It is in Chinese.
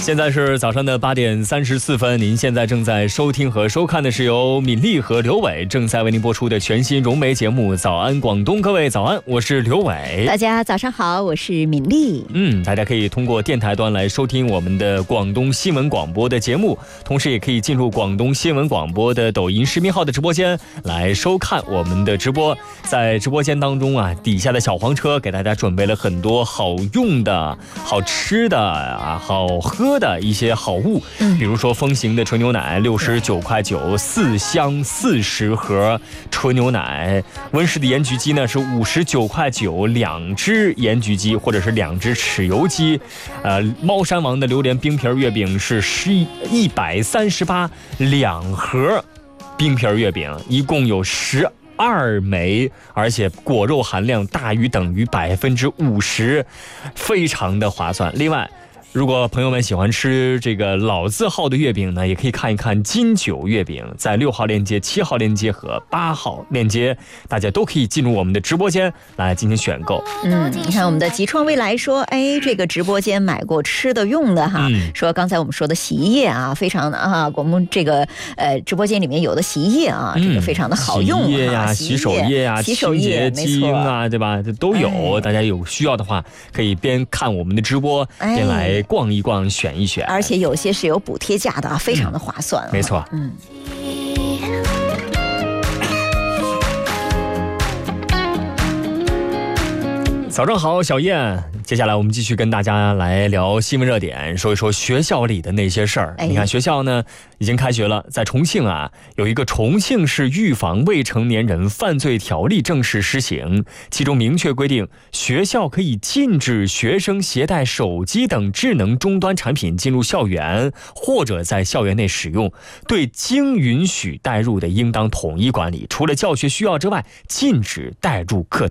现在是早上的8点34分，您现在正在收听和收看的是由敏丽和刘伟正在为您播出的全新融媒节目《早安广东》。各位早安，我是刘伟。 大家早上好，我是敏丽。 大家可以通过电台端来收听我们的广东新闻广播的节目，同时也可以进入广东新闻广播的抖音视频号的直播间来收看我们的直播。在直播间当中啊，底下的小黄车给大家准备了很多好用的、好吃的好喝的一些好物，比如说风行的纯牛奶69.9块，4箱40盒纯牛奶；温氏的盐焗鸡呢是59.9块，2只盐焗鸡或者是2只豉油鸡。猫山王的榴莲冰皮月饼是138，2盒冰皮月饼，一共有12枚，而且果肉含量大于等于50%，非常的划算。另外，如果朋友们喜欢吃这个老字号的月饼呢，也可以看一看金九月饼，在6号链接、7号链接和8号链接，大家都可以进入我们的直播间来进行选购。 你看我们的吉创未来说，这个直播间买过吃的用的哈，说刚才我们说的洗衣液啊，非常的我们这个直播间里面有的洗衣液啊，这个非常的好用， 洗衣液呀、洗手液呀、清洁精啊，对吧？这都有，大家有需要的话，可以边看我们的直播边来逛一逛，选一选， 而且有些是有补贴价的，非常的划算。 没错。早上好，小燕。接下来我们继续跟大家来聊新闻热点，说一说学校里的那些事儿。你看学校呢已经开学了，在重庆啊有一个重庆市预防未成年人犯罪条例正式施行，其中明确规定，学校可以禁止学生携带手机等智能终端产品进入校园或者在校园内使用，对经允许带入的应当统一管理，除了教学需要之外，禁止带入课